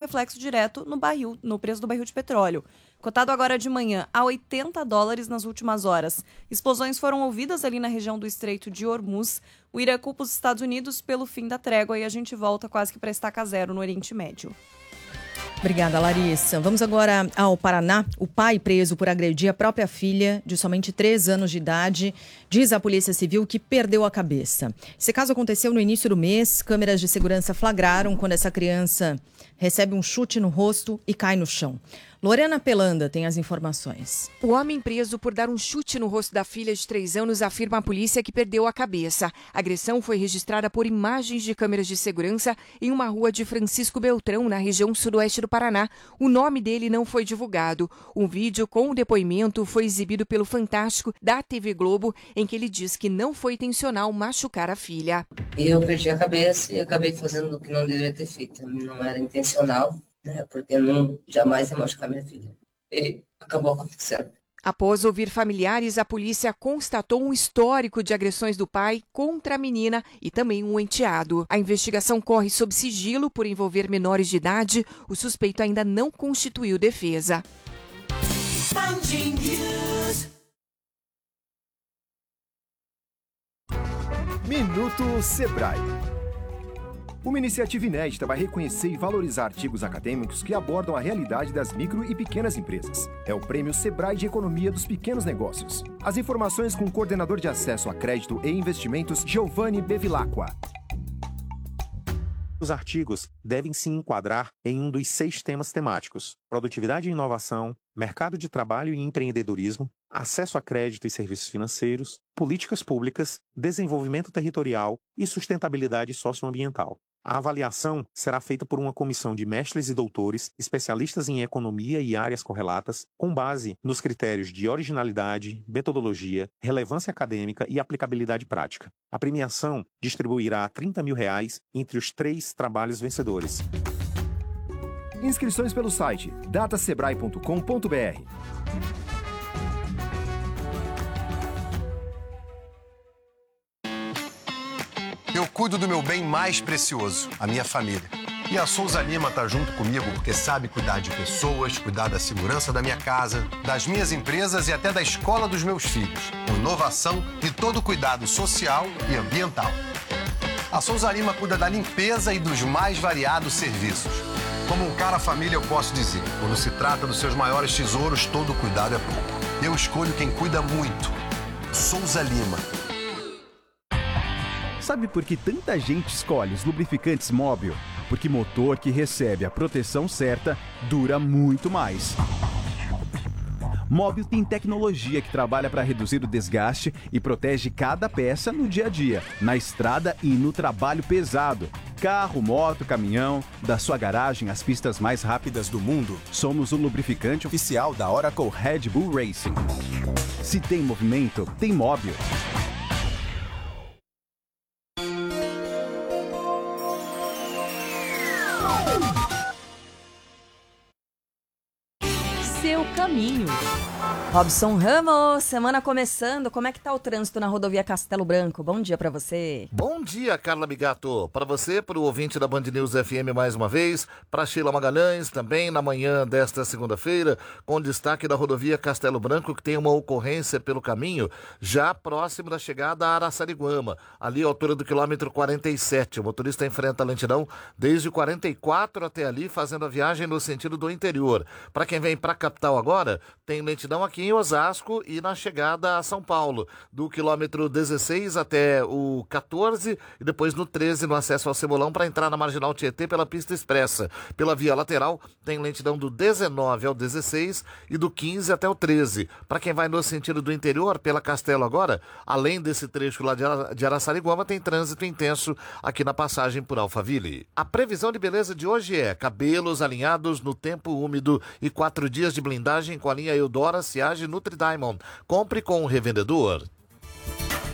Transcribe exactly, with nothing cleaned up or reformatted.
reflexo direto no barril, no preço do barril de petróleo. Cotado agora de manhã a oitenta dólares nas últimas horas. Explosões foram ouvidas ali na região do Estreito de Hormuz. O Irã culpa os Estados Unidos pelo fim da trégua e a gente volta quase que para estaca zero no Oriente Médio. Obrigada, Larissa. Vamos agora ao Paraná. O pai preso por agredir a própria filha, de somente três anos de idade, diz à Polícia Civil que perdeu a cabeça. Esse caso aconteceu no início do mês. Câmeras de segurança flagraram quando essa criança recebe um chute no rosto e cai no chão. Lorena Pelanda tem as informações. O homem preso por dar um chute no rosto da filha de três anos afirma à polícia que perdeu a cabeça. A agressão foi registrada por imagens de câmeras de segurança em uma rua de Francisco Beltrão, na região sudoeste do Paraná. O nome dele não foi divulgado. Um vídeo com o depoimento foi exibido pelo Fantástico da T V Globo, em que ele diz que não foi intencional machucar a filha. Eu perdi a cabeça e acabei fazendo o que não deveria ter feito. Não era intencional. Né, porque não jamais ia machucar minha filha. E acabou acontecendo. Após ouvir familiares, a polícia constatou um histórico de agressões do pai contra a menina e também um enteado. A investigação corre sob sigilo por envolver menores de idade. O suspeito ainda não constituiu defesa. Minuto Sebrae. Uma iniciativa inédita vai reconhecer e valorizar artigos acadêmicos que abordam a realidade das micro e pequenas empresas. É o Prêmio Sebrae de Economia dos Pequenos Negócios. As informações com o coordenador de acesso a crédito e investimentos, Giovanni Bevilacqua. Os artigos devem se enquadrar em um dos seis temas temáticos: produtividade e inovação, mercado de trabalho e empreendedorismo, acesso a crédito e serviços financeiros, políticas públicas, desenvolvimento territorial e sustentabilidade socioambiental. A avaliação será feita por uma comissão de mestres e doutores, especialistas em economia e áreas correlatas, com base nos critérios de originalidade, metodologia, relevância acadêmica e aplicabilidade prática. A premiação distribuirá trinta mil reais entre os três trabalhos vencedores. Inscrições pelo site data sebrae ponto com ponto br. Eu cuido do meu bem mais precioso, a minha família. E a Souza Lima está junto comigo porque sabe cuidar de pessoas, cuidar da segurança da minha casa, das minhas empresas e até da escola dos meus filhos, com inovação e todo o cuidado social e ambiental. A Souza Lima cuida da limpeza e dos mais variados serviços. Como um cara família, eu posso dizer, quando se trata dos seus maiores tesouros, todo cuidado é pouco. Eu escolho quem cuida muito. Souza Lima. Sabe por que tanta gente escolhe os lubrificantes Móbil? Porque motor que recebe a proteção certa dura muito mais. Móbil tem tecnologia que trabalha para reduzir o desgaste e protege cada peça no dia a dia, na estrada e no trabalho pesado. Carro, moto, caminhão, da sua garagem às pistas mais rápidas do mundo, somos o lubrificante oficial da Oracle Red Bull Racing. Se tem movimento, tem Móbil. Seu caminho. Robson Ramos, semana começando, como é que tá o trânsito na rodovia Castelo Branco? Bom dia pra você. Bom dia, Carla Bigato. Para você, para o ouvinte da Band News F M mais uma vez, para Sheila Magalhães também na manhã desta segunda-feira, com destaque da rodovia Castelo Branco, que tem uma ocorrência pelo caminho, já próximo da chegada a Araçariguama, ali à altura do quilômetro quarenta e sete. O motorista enfrenta a lentidão desde o quarenta e quatro até ali, fazendo a viagem no sentido do interior. Para quem vem para a capital agora, tem lentidão aqui em Osasco e na chegada a São Paulo, do quilômetro dezesseis até o quatorze e depois no treze no acesso ao Cebolão para entrar na Marginal Tietê pela pista expressa. Pela via lateral tem lentidão do dezenove ao dezesseis e do quinze até o treze. Para quem vai no sentido do interior, pela Castelo agora, além desse trecho lá de Araçariguama, tem trânsito intenso aqui na passagem por Alphaville. A previsão de beleza de hoje é cabelos alinhados no tempo úmido e quatro dias de blindagem com a linha Eudora, Ciage, Nutri Diamond. Compre com o revendedor.